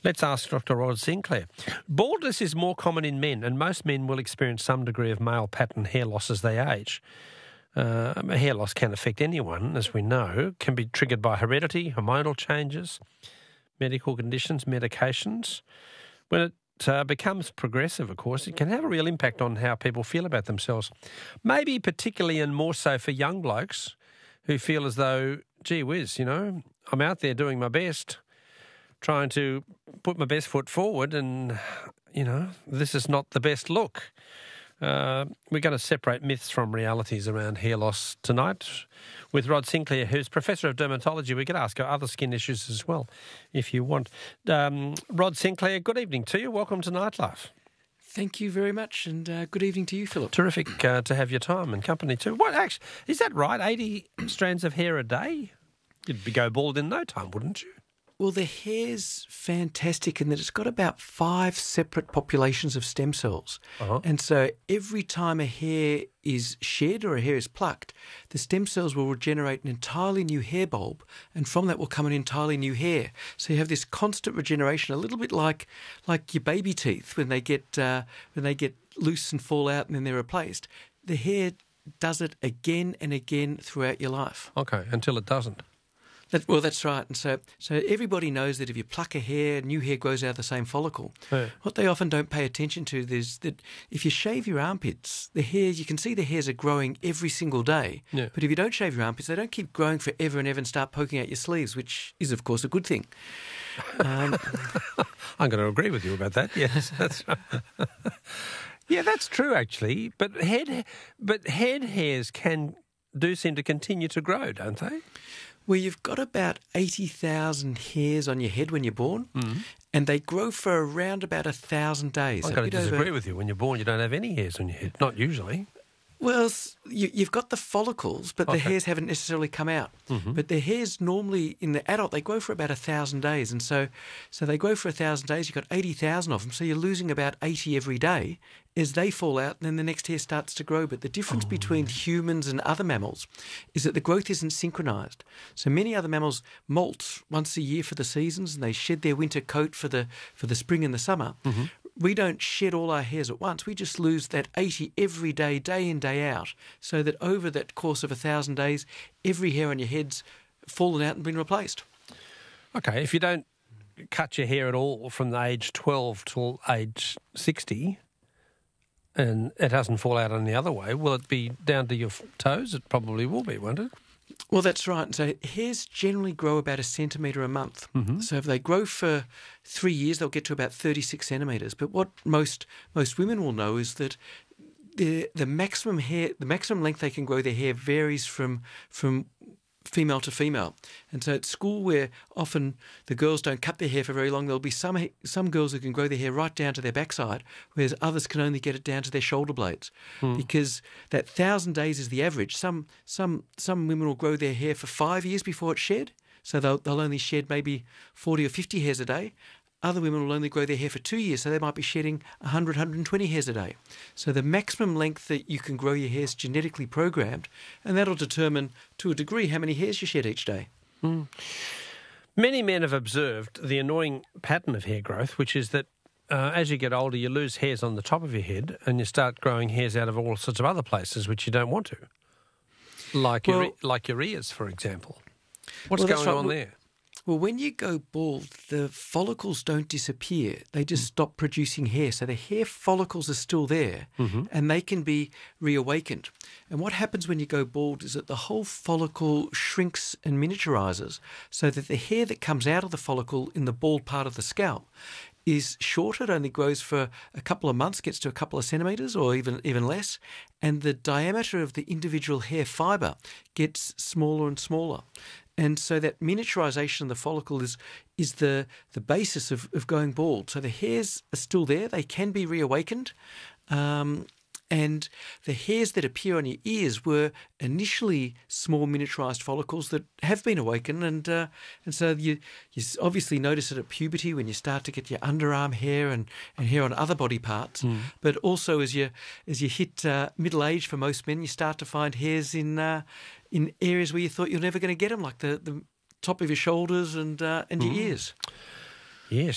Let's ask Dr. Rod Sinclair. Baldness is more common in men, and most men will experience some degree of male pattern hair loss as they age. Hair loss can affect anyone, as we know, can be triggered by heredity, hormonal changes, medical conditions, medications. When it becomes progressive, of course, it can have a real impact on how people feel about themselves. Maybe particularly and more so for young blokes who feel as though, gee whiz, I'm out there doing my best, trying to put my best foot forward and, this is not the best look. We're going to separate myths from realities around hair loss tonight with Rod Sinclair, who's Professor of Dermatology. We could ask other skin issues as well, if you want. Rod Sinclair, good evening to you. Welcome to Nightlife. Thank you very much, and good evening to you, Philip. Terrific to have your time and company too. What, actually, is that right? 80 strands of hair a day? You'd go bald in no time, wouldn't you? Well, the hair's fantastic in that it's got about 5 separate populations of stem cells. Uh-huh. And so every time a hair is shed or a hair is plucked, the stem cells will regenerate an entirely new hair bulb, and from that will come an entirely new hair. So you have this constant regeneration, a little bit like your baby teeth when they get loose and fall out and then they're replaced. The hair does it again and again throughout your life. Okay, until it doesn't. That's right. And so everybody knows that if you pluck a hair, new hair grows out of the same follicle. Yeah. What they often don't pay attention to is that if you shave your armpits, the hairs, you can see the hairs are growing every single day. Yeah. But if you don't shave your armpits, they don't keep growing forever and ever and start poking out your sleeves, which is, of course, a good thing. I'm going to agree with you about that. Yes, that's right. Yeah, that's true, actually. But head hairs do seem to continue to grow, don't they? Well, you've got about 80,000 hairs on your head when you're born, and they grow for around about 1,000 days. I've got to disagree with you. When you're born, you don't have any hairs on your head. Not usually. Well, you've got the follicles, but the hairs haven't necessarily come out. Mm-hmm. But the hairs normally, in the adult, they grow for about 1,000 days. And so they grow for 1,000 days. You've got 80,000 of them. So you're losing about 80 every day as they fall out, and then the next hair starts to grow. But the difference between humans and other mammals is that the growth isn't synchronized. So many other mammals molt once a year for the seasons, and they shed their winter coat for the spring and the summer. Mm-hmm. We don't shed all our hairs at once. We just lose that 80 every day, day in, day out, so that over that course of 1,000 days, every hair on your head's fallen out and been replaced. Okay, if you don't cut your hair at all from the age 12 till age 60 and it doesn't fall out any other way, will it be down to your toes? It probably will be, won't it? Well, that's right. So hairs generally grow about 1 centimetre a month. Mm-hmm. So if they grow for 3 years, they'll get to about 36 centimetres. But what most women will know is that the maximum length they can grow their hair varies from female to female. And so at school, where often the girls don't cut their hair for very long, there'll be some girls who can grow their hair right down to their backside, whereas others can only get it down to their shoulder blades. Because that 1,000 days is the average. Some women will grow their hair for 5 years before it's shed, so they'll only shed maybe 40 or 50 hairs a day. Other women will only grow their hair for 2 years, so they might be shedding 100, 120 hairs a day. So the maximum length that you can grow your hair is genetically programmed, and that'll determine, to a degree, how many hairs you shed each day. Mm. Many men have observed the annoying pattern of hair growth, which is that as you get older, you lose hairs on the top of your head and you start growing hairs out of all sorts of other places which you don't want to, like your ears, for example. What's going on there? Well, when you go bald, the follicles don't disappear. They just stop producing hair. So the hair follicles are still there, and they can be reawakened. And what happens when you go bald is that the whole follicle shrinks and miniaturizes so that the hair that comes out of the follicle in the bald part of the scalp is shorter. It only grows for a couple of months, gets to a couple of centimetres or even less, and the diameter of the individual hair fibre gets smaller and smaller. And so that miniaturization of the follicle is the basis of going bald. So the hairs are still there. They can be reawakened. And the hairs that appear on your ears were initially small miniaturized follicles that have been awakened. And so you obviously notice it at puberty when you start to get your underarm hair and hair on other body parts. But also as you hit middle age for most men, you start to find hairs in areas where you thought you're never going to get them, like the top of your shoulders and your ears. Yes.